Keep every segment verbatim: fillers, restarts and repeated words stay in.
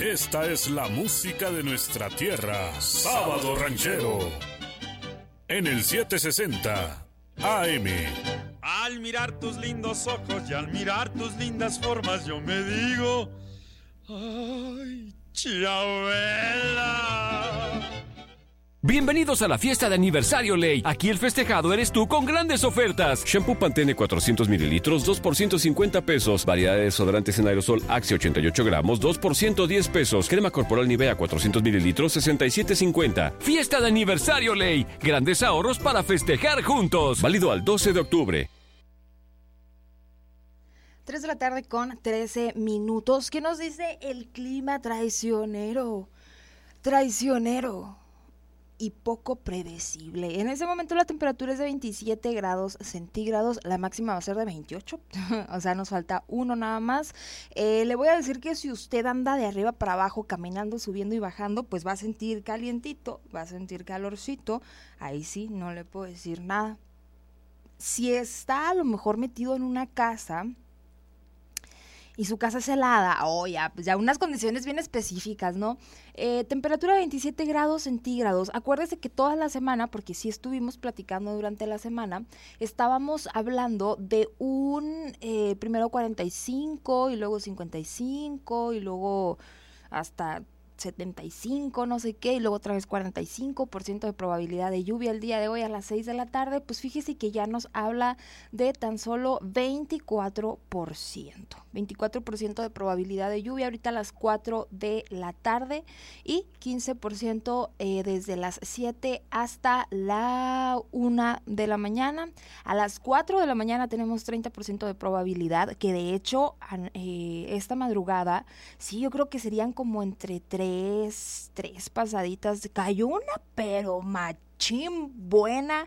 Esta es la música de nuestra tierra, Sábado Ranchero, en el setecientos sesenta A M. Al mirar tus lindos ojos y al mirar tus lindas formas, yo me digo, ay, Chabela. Bienvenidos a la fiesta de aniversario Ley. Aquí el festejado eres tú con grandes ofertas. Shampoo Pantene cuatrocientos mililitros, dos por ciento cincuenta pesos. Variedad de desodorantes en aerosol Axe ochenta y ocho gramos, dos por ciento diez pesos. Crema corporal Nivea cuatrocientos mililitros, sesenta y siete cincuenta. Fiesta de aniversario Ley. Grandes ahorros para festejar juntos. Válido al doce de octubre. tres de la tarde con trece minutos. ¿Qué nos dice el clima traicionero? Traicionero y poco predecible. En ese momento la temperatura es de veintisiete grados centígrados, la máxima va a ser de veintiocho, o sea, nos falta uno nada más. Eh, le voy a decir que si usted anda de arriba para abajo, caminando, subiendo y bajando, pues va a sentir calientito, va a sentir calorcito, ahí sí, no le puedo decir nada. Si está a lo mejor metido en una casa y su casa es helada, oh, ya, pues ya unas condiciones bien específicas, ¿no? Eh, temperatura veintisiete grados centígrados. Acuérdese que toda la semana, porque sí estuvimos platicando durante la semana, estábamos hablando de un eh, primero cuarenta y cinco y luego cincuenta y cinco y luego hasta setenta y cinco, no sé qué, y luego otra vez cuarenta y cinco por ciento de probabilidad de lluvia el día de hoy a las seis de la tarde. Pues fíjese que ya nos habla de tan solo veinticuatro por ciento. veinticuatro por ciento de probabilidad de lluvia ahorita a las cuatro de la tarde y quince por ciento eh, desde las siete hasta la una de la mañana. A las cuatro de la mañana tenemos treinta por ciento de probabilidad, que de hecho eh, esta madrugada, sí, yo creo que serían como entre tres Tres, pasaditas, cayó una pero machín buena,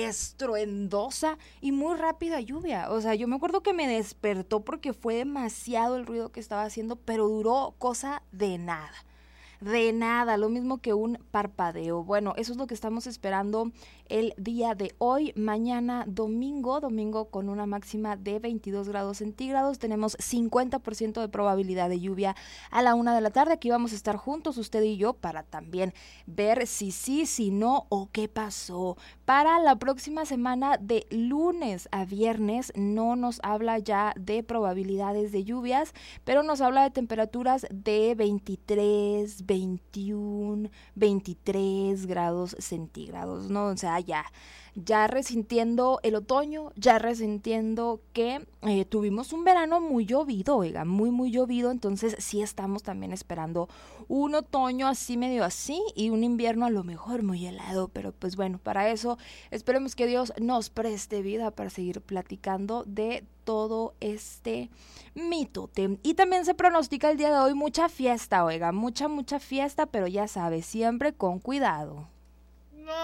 estruendosa y muy rápida lluvia. O sea, yo me acuerdo que me despertó porque fue demasiado el ruido que estaba haciendo, pero duró cosa de nada. De nada, lo mismo que un parpadeo. Bueno, eso es lo que estamos esperando el día de hoy. Mañana domingo, domingo con una máxima de veintidós grados centígrados. Tenemos cincuenta por ciento de probabilidad de lluvia a la una de la tarde. Aquí vamos a estar juntos, usted y yo, para también ver si sí, si no o qué pasó. Para la próxima semana, de lunes a viernes, no nos habla ya de probabilidades de lluvias, pero nos habla de temperaturas de veintitrés, veintiuno, veintitrés grados centígrados, ¿no? O sea, ya, ya resintiendo el otoño, ya resintiendo que eh, tuvimos un verano muy llovido, oiga, muy, muy llovido, entonces sí estamos también esperando un otoño así, medio así, y un invierno a lo mejor muy helado, pero pues bueno, para eso esperemos que Dios nos preste vida para seguir platicando de todo este mitote. Y también se pronostica el día de hoy mucha fiesta, oiga, mucha, mucha fiesta, pero ya sabes, siempre con cuidado.